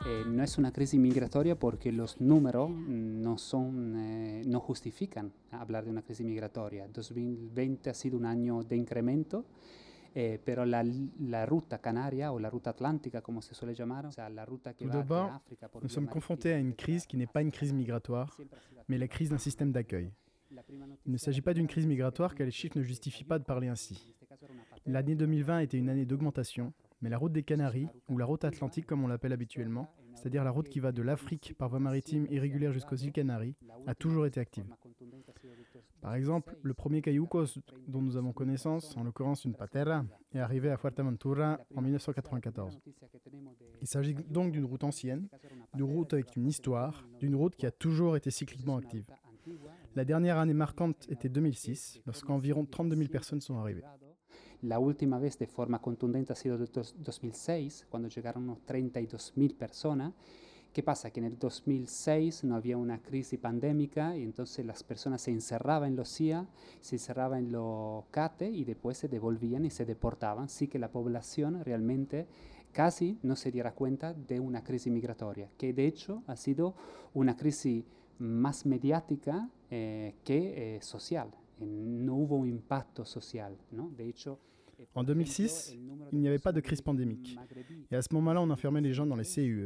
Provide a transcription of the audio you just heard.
No es una crisis migratoria porque los números no justifican hablar de una crisis migratoria. 2020 ha sido un año de incremento, pero la ruta canaria o la ruta atlántica, como se suele llamar, o sea, la ruta que Tout va de d'abord, África por nous vía sommes confrontés marítima, à une crise qui n'est pas une crise migratoire, siempre ha sido mais la activa. crise d'un système d'accueil. Il ne s'agit pas d'une crise migratoire car les chiffres ne justifient pas de parler ainsi. L'année 2020 était une année d'augmentation, mais la route des Canaries, ou la route atlantique comme on l'appelle habituellement, c'est-à-dire la route qui va de l'Afrique par voie maritime irrégulière jusqu'aux îles Canaries, a toujours été active. Par exemple, le premier cayucos dont nous avons connaissance, en l'occurrence une patera, est arrivé à Fuerteventura en 1994. Il s'agit donc d'une route ancienne, d'une route avec une histoire, d'une route qui a toujours été cycliquement active. La dernière année marquante était 2006, lorsqu'environ 32 000 personnes sont arrivées. La última vez de forma contundente ha sido de 2006, cuando llegaron unos 32.000 personas. ¿Qué pasa? Que en el 2006 no había una crisis pandémica y entonces las personas se encerraban en los CIA, se encerraban en los CATE y después se devolvían y se deportaban. Sí que la población realmente casi no se diera cuenta de una crisis migratoria, que de hecho ha sido una crisis más mediática que social. No hubo un impacto social, ¿no? De hecho, En 2006, il n'y avait pas de crise pandémique. Et à ce moment-là, on enfermait les gens dans les CUE.